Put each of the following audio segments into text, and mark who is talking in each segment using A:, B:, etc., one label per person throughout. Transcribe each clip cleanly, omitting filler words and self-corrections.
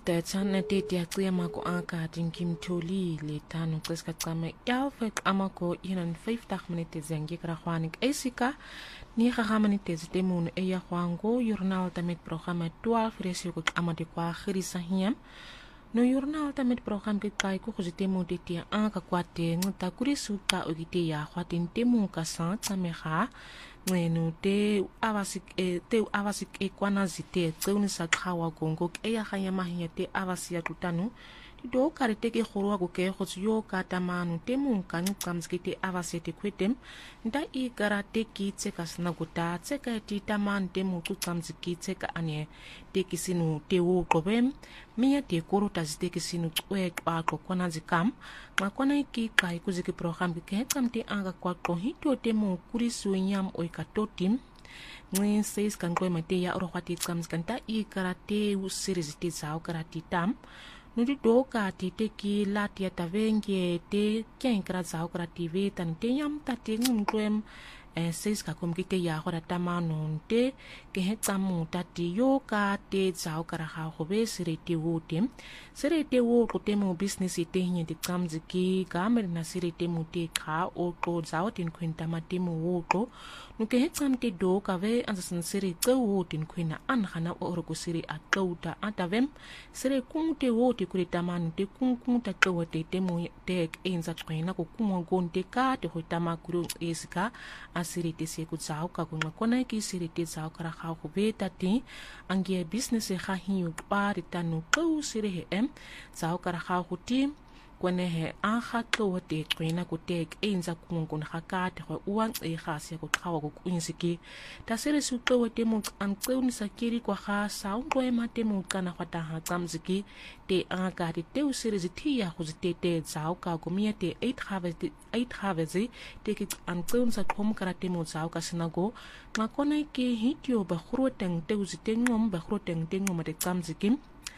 A: Tetsana tetia mako aka tinkim toli le tano tseska tsame yalfek amako inan 50 minutes zengi krahwanik esika ni gagamani temun eya kwango journal tamet programma 12 resiko amade kwa khirisa hiam no journal tamet program ke kai ko khotemu tetia aka kwate ngta kurisu ka ogite ya khwatin temu ka sa tsameha ngeno te avasik e kwana zite tseuni sa khawa gongo e ya khanya mahia te avasia tutanu do karite ke khorwa go ke khotyo ka tamanu temu kan kamskite avasete kwetem nda I karate ki tseka sna gota tseka ti taman temu ku kamski tseka ane te kisinu te wo problem mia te korota zite kisinu twe kwa kona zikam makona ki kai kuziki program ke kamte anga kwa ko hito temu kurisu nyam oikatotim ngin says kan ko mate ya ro khati kamskanta I karate u series te zao karate tam nudi doka ti te ki latia tavenge te kien kra zao kra TV tan te yam ta te ngumkwem says ka kom ki te ya hora tamano te ke hetsamu ta ti yo ka te zao kra ha go be serete wo ko te mo business te hinya te kamziki gamer na serete mo te kha o ko zao tin kwenta matemo wo ko no ke hetsam te doka ve ansan seri tso tin kwena an khana o ro ko seri akauta atavem sere kung te wo te kurita man te kung ta tso te mo te enza kwena ko kung gon te ka te hotama kuru eska asiri te se ku zao ka ko kona ki seri te zao kra kha ko beta ti angie business e kha hiu pa ri tanu ko seri he em zao kra kha ko ti kone he aha to te kwena ko te enza kung kon hakate ko uang e khasia ko thawa ko kuinsiki ta sere su to te mo an tseun sakiri ko kha saung ko e mate mo kana khata ha tsamziki te anga te usere zitia ko te zao ka ko mia te 8 have te ki an tseun sa kom karate mo zao ka sinago makona ki hitio ba khroteng te uzitengom ba khroteng tengom te tsamziki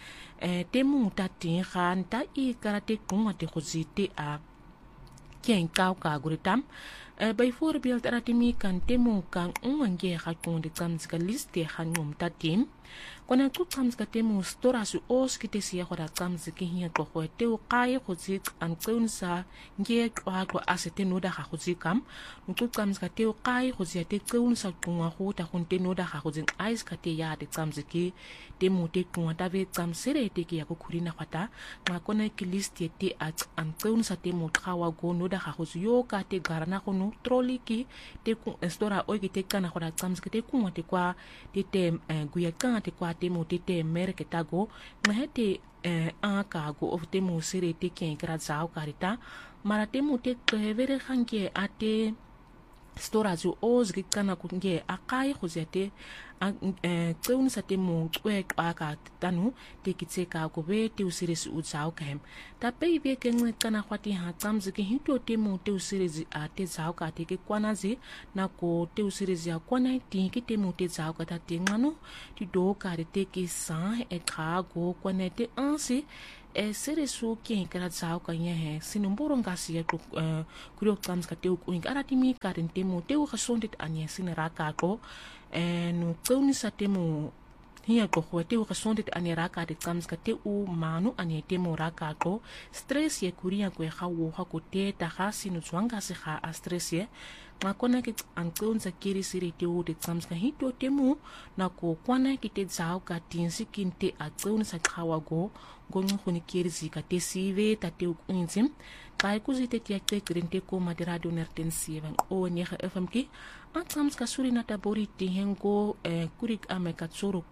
A: temu tati khan ta I karate kunga te khuzite a kien kau ka guritam by for build aratimi kan temu kan ungange kha kunde tsamska liste khanum tatim kona tu tsamska temu stora su os kite sia khora tsamski hiya to khote u kai khuzit an tsunsa nge kwa ko asete no da khuzikam tu tsamska te u kai khuzite tsunsa kunga khota khonte no da khuzin ais kate ya de tsamski temu te kunga ta ve tsamsere te ki ya ko khurina khata ngakona ki liste te at an tsunsa temu khawa go no da khuziyo ka te garana khono trolley ki te ku stora o ki te kana khora tsamski te kunga te kwa te guya kan te kwa te mo te merke tago ngahete aka go of te mo sere te kien kra zao karita mara te mo te vere khanke ate stora zu ozgi kana kunge akai khuzete tseun sa te mo twe aka tanu te kitseka go be te usire su zao kem ta pe be ke ngwe kana khwati ha tsamziki hito te mo te usire zi ate zao ka te ke kwanazi na ko te usire zi akwana ti ke te mo te zao ka ta te ngano ti do ka te ke sa e kha go kwana te ansi sere su kien kra zao ka nye he sinumboro ngasi ya to kurio tsamska te ku ingaratimi ka te mo te u khasondit anye sinera ka ko no tsauni sa te mo hiya ko khote u khasondit anye ra ka te tsamska te u manu anye te mo ra ka ko stress ye kuria ko kha wo ha ko te ta ga sinu zwanga se ga a stress ye makona ke an tsaunsa kiri siri te u te tsamska hito te mo na ko kwana ki te zao ka tinsi kinte a tsaunsa khawa go gongo khuni kiri zika te sive ta te unzim kai kuzite te te krente ko madera donerten sivan o ne ga fm ki an tsamska suri na ta bori te hengo kurik ame ka tsoro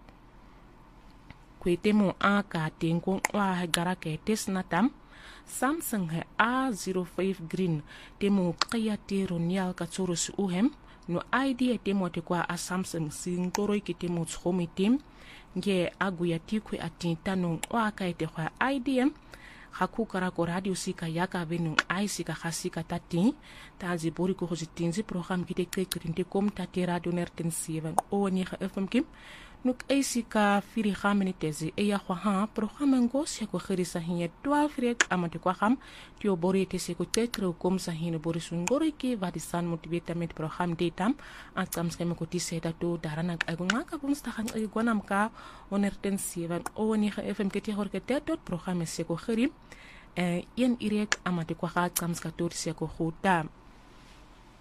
A: kwetemo aka tengo wa gara ke tesnatam Samsung he A05 green temo qia te ronial ka tsoro su uhem no idea temo te kwa a Samsung sing toro ki temo tshomi tem nge aguya tikwe atinta no wa ka te kwa idea haku kara ko radio sika yaka benu ai sika khasika tati tazi bori ko hozitinzi program ki te krinte kom tati radio nerten 7 o ni fm kim Nuk eisika firi minitezi ya kwa programa ngos ya kukhirisa hinye 12 rek amate kwa tio bori te se kutekre ukom sa hine bori sungori ki vadisan motiveta met program detam atam skeme ko tiseta to darana ngaka bumstahan gwanam ka onerten sivan oni FM keti horketetot program se ko khirim yen irek amate kwa kamska to se ko khutam